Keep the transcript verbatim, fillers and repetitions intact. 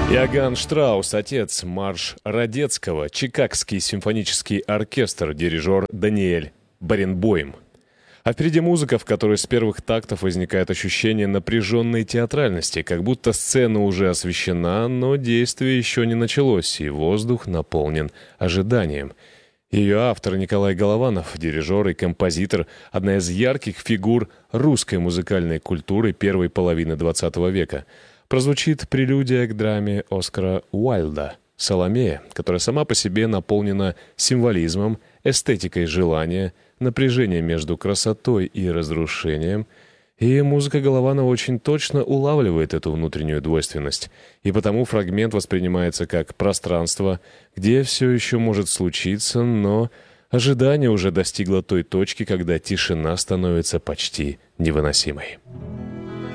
Иоганн Штраус, отец, марш Радецкого, Чикагский симфонический оркестр, дирижер Даниэль Баренбойм. А впереди музыка, в которой с первых тактов возникает ощущение напряженной театральности, как будто сцена уже освещена, но действие еще не началось, и воздух наполнен ожиданием. Ее автор Николай Голованов, дирижер и композитор, одна из ярких фигур русской музыкальной культуры первой половины двадцатого века. Прозвучит прелюдия к драме Оскара Уайльда «Саломея», которая сама по себе наполнена символизмом, эстетикой желания, напряжением между красотой и разрушением. И музыка Голованова очень точно улавливает эту внутреннюю двойственность. И потому фрагмент воспринимается как пространство, где все еще может случиться, но ожидание уже достигло той точки, когда тишина становится почти невыносимой.